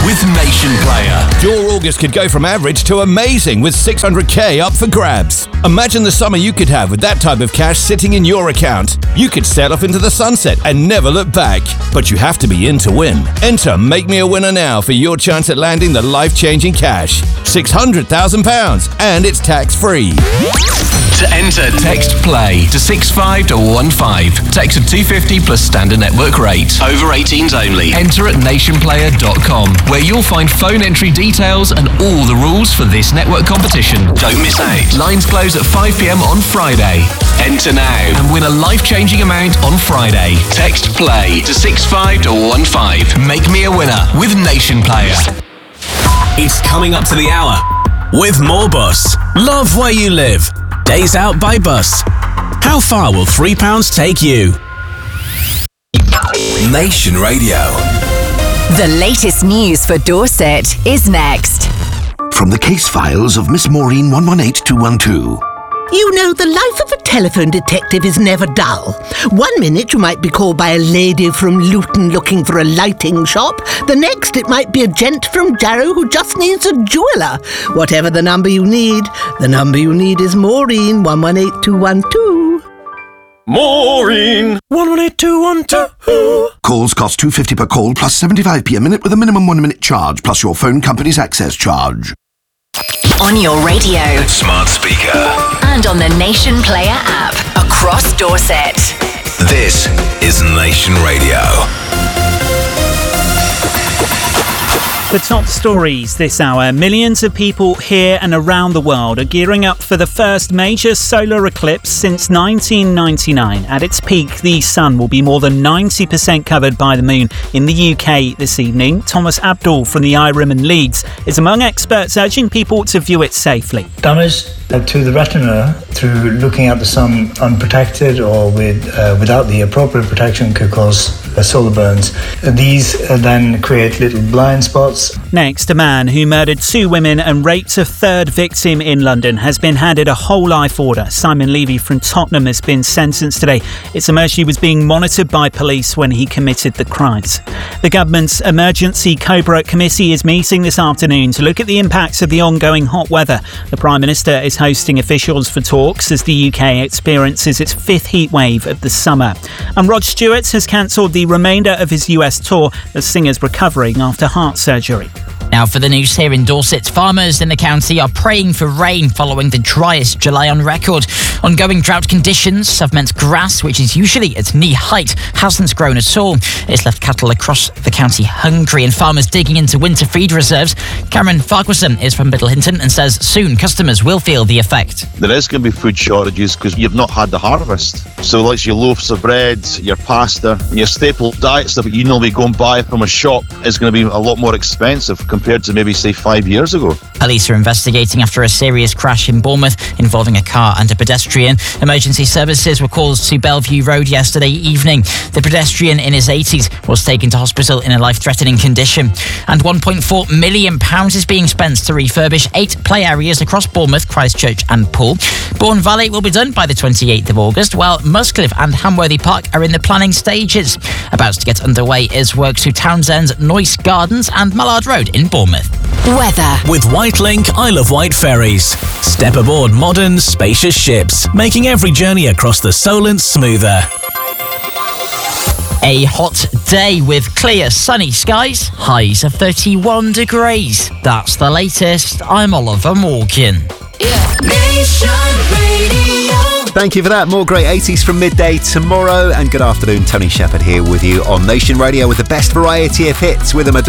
with Nation Player. Your August could go from average to amazing with 600k up for grabs. Imagine the summer you could have with that type of cash sitting in your account. You could sail off into the sunset and never look back. But you have to be in to win. Enter Make Me a Winner now for your chance at landing the life-changing cash. £600,000 and it's tax-free. To enter, text PLAY to 65215. Text of $250 plus standard network rate. Over 18s only. Enter at nationplayer.com, where you'll find phone entry details and all the rules for this network competition. Don't miss out. Lines close at 5 p.m. on Friday. Enter now and win a life-changing amount on Friday. Text PLAY to 65215. Make me a winner with Nation Player. It's coming up to the hour with more Bus. Love where you live. Days out by bus. How far will £3 take you? Nation Radio. The latest news for Dorset is next. From the case files of Miss Maureen 118212. You know, the life of a telephone detective is never dull. 1 minute you might be called by a lady from Luton looking for a lighting shop. The next it might be a gent from Jarrow who just needs a jeweller. Whatever the number you need is Maureen 118212. Maureen 118212. Calls cost £2.50 per call plus 75p a minute with a minimum 1 minute charge plus your phone company's access charge. On your radio. Smart speaker. And on the Nation Player app. Across Dorset. This is Nation Radio. The top stories this hour. Millions of people here and around the world are gearing up for the first major solar eclipse since 1999. At its peak, the sun will be more than 90% covered by the moon in the UK this evening. Thomas Abdul from the IRIM in Leeds is among experts urging people to view it safely. Damage to the retina through looking at the sun unprotected or without the appropriate protection could cause solar burns. These then create little blind spots. Next, a man who murdered 2 women and raped a 3rd victim in London has been handed a whole life order. Simon Levy from Tottenham has been sentenced today. It's emerged he was being monitored by police when he committed the crimes. The government's Emergency Cobra Committee is meeting this afternoon to look at the impacts of the ongoing hot weather. The Prime Minister is hosting officials for talks as the UK experiences its 5th heat wave of the summer. And Rod Stewart has cancelled the remainder of his US tour. The singer's recovering after heart surgery. Now for the news here in Dorset, farmers in the county are praying for rain following the driest July on record. Ongoing drought conditions have meant grass, which is usually at knee height, hasn't grown at all. It's left cattle across the county hungry and farmers digging into winter feed reserves. Cameron Farquharson is from Middle Hinton and says soon customers will feel the effect. There is going to be food shortages because you've not had the harvest. So like your loaves of bread, your pasta, your staple diet stuff that you normally go and buy from a shop is going to be a lot more expensive compared to maybe, say, 5 years ago. Police are investigating after a serious crash in Bournemouth involving a car and a pedestrian. Emergency services were called to Bellevue Road yesterday evening. The pedestrian in his 80s was taken to hospital in a life-threatening condition. And £1.4 million is being spent to refurbish 8 play areas across Bournemouth, Christchurch and Poole. Bourne Valley will be done by the 28th of August, while Muscliffe and Hamworthy Park are in the planning stages. About to get underway is work to Townsend's Noyce Gardens and Mallard Road in Bournemouth. Weather. With Whitelink Isle of Wight ferries. Step aboard modern, spacious ships, making every journey across the Solent smoother. A hot day with clear sunny skies, highs of 31 degrees. That's the latest. I'm Oliver Morgan. Thank you for that. More great 80s from midday tomorrow. And good afternoon, Tony Shepherd here with you on Nation Radio with the best variety of hits with a Madonna.